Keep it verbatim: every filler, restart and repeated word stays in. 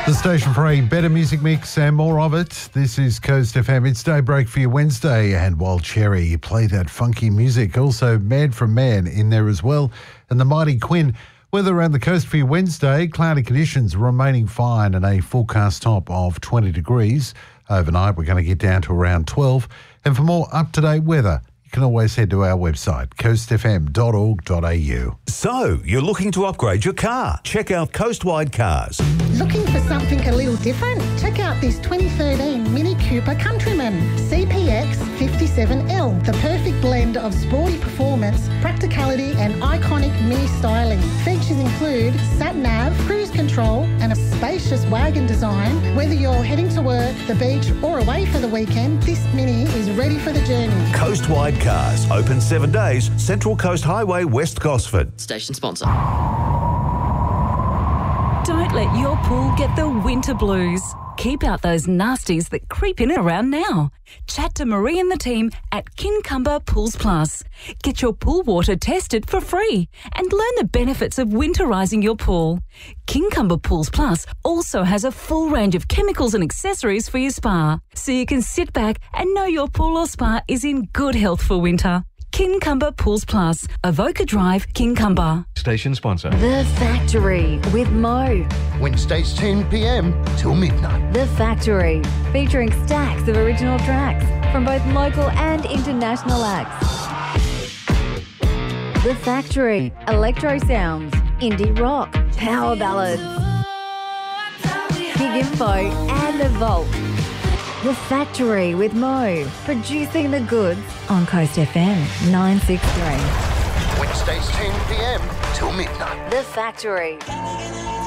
The station for a better music mix and more of it. This is Coast F M. It's Daybreak for your Wednesday. And while Cherry play that funky music, also Mad from Man in there as well. And the Mighty Quinn. Weather around the coast for your Wednesday. Cloudy conditions remaining fine and a forecast top of twenty degrees. Overnight, we're going to get down to around twelve. And for more up-to-date weather, you can always head to our website, coast f m dot org dot a u. So, you're looking to upgrade your car? Check out Coastwide Cars. Looking for something a little different? Check out this twenty thirteen Mini Cooper Countryman C P X fifty-seven L, the perfect blend of sporty performance, practicality and iconic mini styling. Features include sat-nav, cruise control and a spacious wagon design. Whether you're heading to work, the beach or away for the weekend, this Mini is ready for the journey. Coastwide Cars, open seven days, Central Coast Highway, West Gosford. Station sponsor. Don't let your pool get the winter blues. Keep out those nasties that creep in and around now. Chat to Marie and the team at Kincumber Pools Plus. Get your pool water tested for free and learn the benefits of winterising your pool. Kincumber Pools Plus also has a full range of chemicals and accessories for your spa, so you can sit back and know your pool or spa is in good health for winter. Kincumber Pools Plus, Avoca Drive, Kincumber. Station sponsor. The Factory with Mo. Wednesdays ten p m till midnight. The Factory, featuring stacks of original tracks from both local and international acts. The Factory, electro sounds, indie rock, power ballads, big info and the vault. The Factory with Mo, producing the goods on Coast F M nine sixty-three. Wednesdays ten p m till midnight. The Factory.